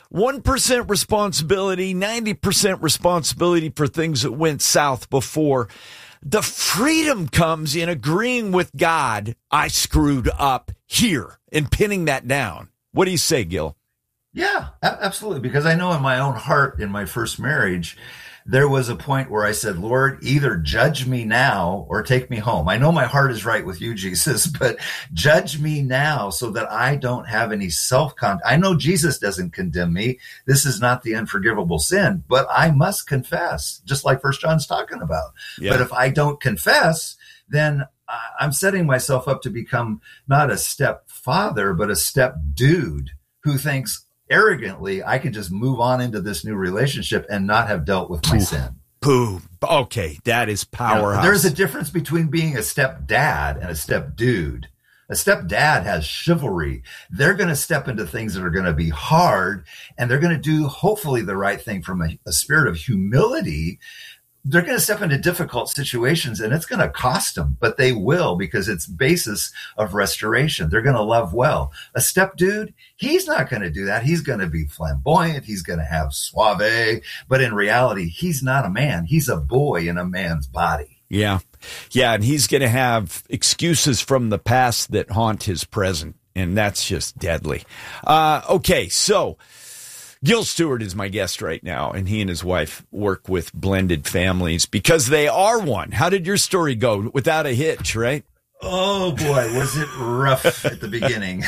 1% responsibility, 90% responsibility for things that went south before. The freedom comes in agreeing with God, I screwed up here, and pinning that down. What do you say, Gil? Yeah, absolutely. Because I know in my own heart, in my first marriage, there was a point where I said, Lord, either judge me now or take me home. I know my heart is right with you, Jesus, but judge me now so that I don't have any self-condemnation. I know Jesus doesn't condemn me. This is not the unforgivable sin, but I must confess, just like First John's talking about. Yeah. But if I don't confess, then I'm setting myself up to become not a stepfather, but a step dude who thinks, arrogantly, I can just move on into this new relationship and not have dealt with my sin. Boom. Okay, that is powerhouse. There's a difference between being a stepdad and a step dude. A stepdad has chivalry. They're going to step into things that are going to be hard, and they're going to do hopefully the right thing from a spirit of humility. They're going to step into difficult situations, and it's going to cost them, but they will, because it's basis of restoration. They're going to love well. A step dude, he's not going to do that. He's going to be flamboyant. He's going to have suave, but in reality, he's not a man. He's a boy in a man's body. Yeah. Yeah. And he's going to have excuses from the past that haunt his present. And that's just deadly. Okay. So Gil Stewart is my guest right now, and he and his wife work with blended families because they are one. How did your story go? Without a hitch, right? Oh, boy, was it rough at the beginning.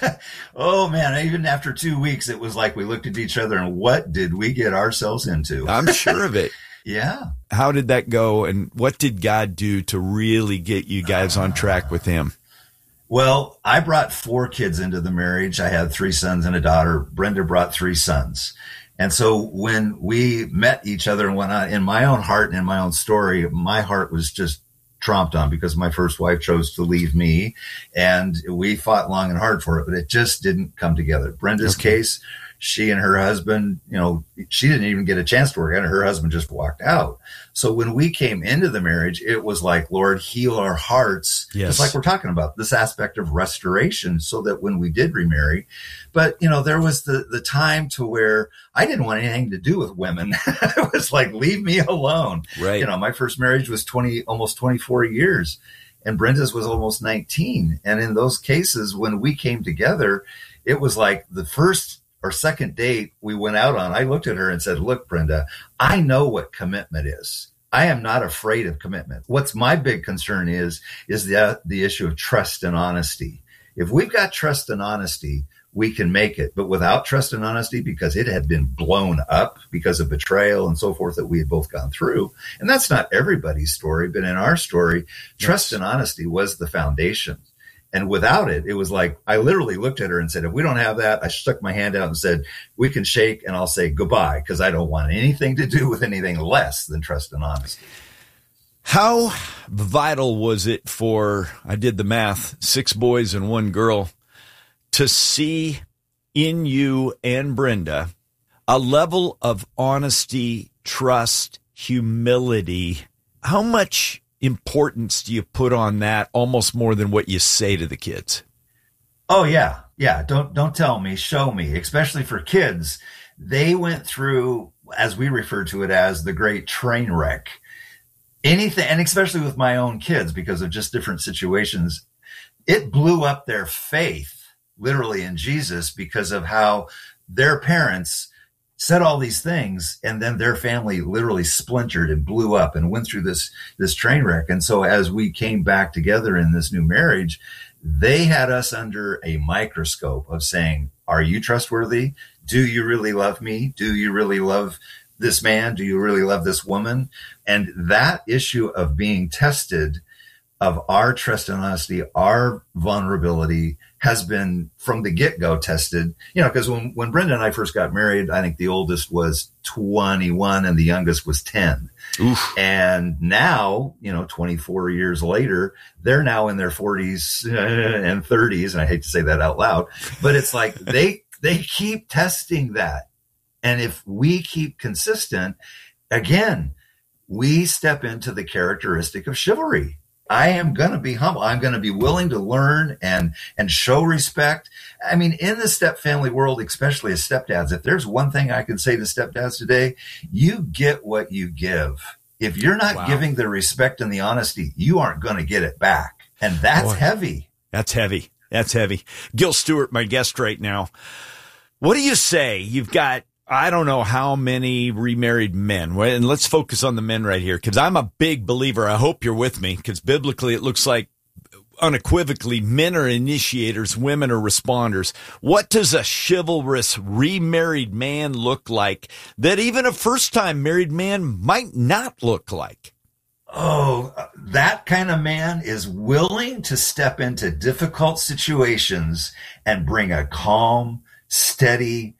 Oh, man, even after 2 weeks, it was like we looked at each other and what did we get ourselves into? I'm sure of it. Yeah. How did that go, and what did God do to really get you guys on track with him? Well, I brought 4 kids into the marriage. I had 3 sons and a daughter. Brenda brought 3 sons. And so when we met each other and went on, in my own heart and in my own story, my heart was just tromped on because my first wife chose to leave me, and we fought long and hard for it, but it just didn't come together. Brenda's case, she and her husband, she didn't even get a chance to work out, and her husband just walked out. So when we came into the marriage, it was like, Lord, heal our hearts. Yes. Just like we're talking about this aspect of restoration, so that when we did remarry, but there was the time to where I didn't want anything to do with women. It was like, leave me alone. Right. My first marriage was almost 24 years, and Brenda's was almost 19. And in those cases, when we came together, it was like the first or second date we went out on, I looked at her and said, look, Brenda, I know what commitment is. I am not afraid of commitment. What's my big concern is the issue of trust and honesty. If we've got trust and honesty, we can make it. But without trust and honesty, because it had been blown up because of betrayal and so forth that we had both gone through. And that's not everybody's story, but in our story, trust and honesty was the foundation. And without it, it was like, I literally looked at her and said, if we don't have that, I stuck my hand out and said, we can shake and I'll say goodbye, because I don't want anything to do with anything less than trust and honesty. How vital was it for, I did the math, 6 boys and 1 girl, to see in you and Brenda a level of honesty, trust, humility? How much importance do you put on that, almost more than what you say to the kids? Oh, yeah. Yeah. Don't tell me, show me, especially for kids. They went through, as we refer to it as, the great train wreck. Anything, and especially with my own kids, because of just different situations, it blew up their faith, literally, in Jesus, because of how their parents said all these things, and then their family literally splintered and blew up and went through this train wreck. And so as we came back together in this new marriage, they had us under a microscope of saying, are you trustworthy? Do you really love me? Do you really love this man? Do you really love this woman? And that issue of being tested, of our trust and honesty, our vulnerability, has been from the get-go tested. Because when Brenda and I first got married, I think the oldest was 21 and the youngest was 10. Oof. And now, 24 years later, they're now in their 40s and 30s. And I hate to say that out loud, but it's like they keep testing that. And if we keep consistent, again, we step into the characteristic of chivalry. I am going to be humble. I'm going to be willing to learn and show respect. I mean, in the step family world, especially as stepdads, if there's one thing I can say to stepdads today, you get what you give. If you're not giving the respect and the honesty, you aren't going to get it back. And that's heavy. That's heavy. That's heavy. Gil Stewart, my guest right now. What do you say? You've got, I don't know how many remarried men. And let's focus on the men right here, because I'm a big believer. I hope you're with me, because biblically it looks like unequivocally men are initiators, women are responders. What does a chivalrous remarried man look like that even a first-time married man might not look like? Oh, that kind of man is willing to step into difficult situations and bring a calm, steady,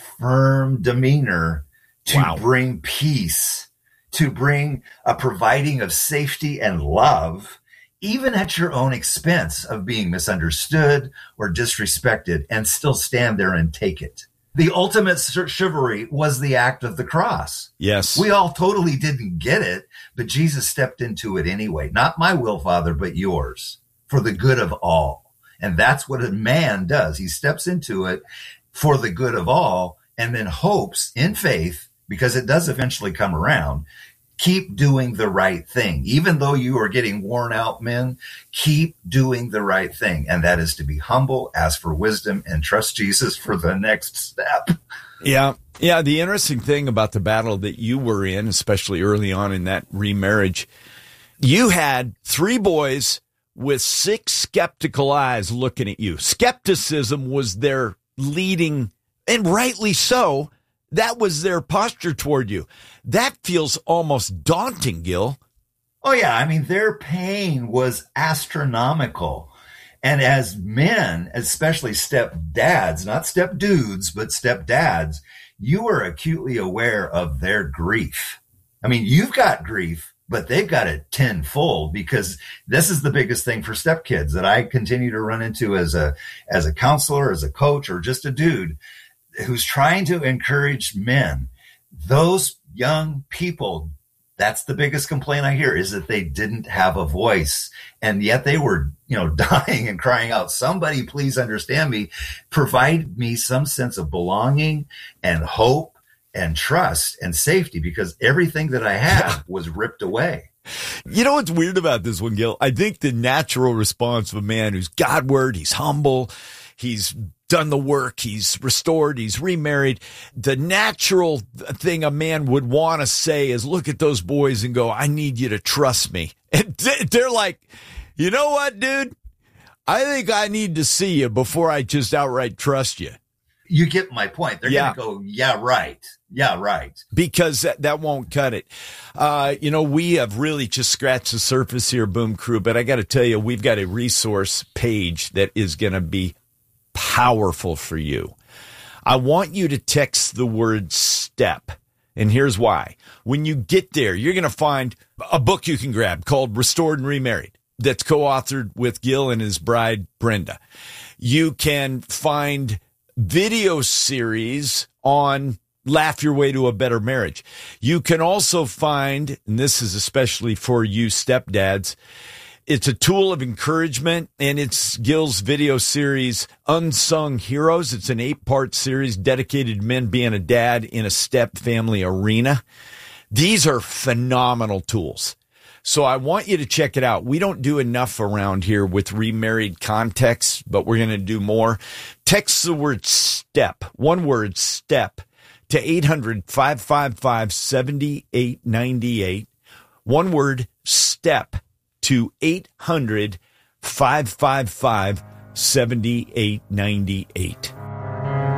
firm demeanor to bring peace, to bring a providing of safety and love, even at your own expense of being misunderstood or disrespected, and still stand there and take it. The ultimate chivalry was the act of the cross. Yes. We all totally didn't get it, but Jesus stepped into it anyway. Not my will, Father, but yours, for the good of all. And that's what a man does. He steps into it for the good of all, and then hopes in faith, because it does eventually come around, keep doing the right thing. Even though you are getting worn out, men, keep doing the right thing. And that is to be humble, ask for wisdom, and trust Jesus for the next step. Yeah. Yeah. The interesting thing about the battle that you were in, especially early on in that remarriage, you had 3 boys with 6 skeptical eyes looking at you. Skepticism was their leading, and rightly so. That was their posture toward you. That feels almost daunting, Gil. Oh, yeah. I mean, their pain was astronomical. And as men, especially stepdads, not stepdudes, but stepdads, you are acutely aware of their grief. I mean, you've got grief, but they've got it tenfold, because this is the biggest thing for stepkids that I continue to run into as a counselor, as a coach, or just a dude who's trying to encourage men. Those young people, that's the biggest complaint I hear, is that they didn't have a voice, and yet they were, dying and crying out, somebody please understand me, provide me some sense of belonging and hope and trust and safety, because everything that I had was ripped away. You know what's weird about this one, Gil? I think the natural response of a man who's Godward, he's humble, he's done the work, he's restored, he's remarried. The natural thing a man would want to say is look at those boys and go, I need you to trust me. And they're like, you know what, dude? I think I need to see you before I just outright trust you. You get my point. They're going to go, yeah, right. Yeah, right. Because that won't cut it. We have really just scratched the surface here, Boom Crew, but I got to tell you, we've got a resource page that is going to be powerful for you. I want you to text the word STEP. And here's why. When you get there, you're going to find a book you can grab called Restored and Remarried that's co-authored with Gil and his bride, Brenda. You can find video series on Laugh Your Way to a Better Marriage. You can also find, and this is especially for you stepdads, it's a tool of encouragement, and it's Gil's video series, Unsung Heroes. It's an 8-part series dedicated to men being a dad in a step family arena. These are phenomenal tools. So I want you to check it out. We don't do enough around here with remarried context, but we're going to do more. Text the word STEP, one word, STEP, to 800-555-7898. One word, STEP, to 800-555-7898.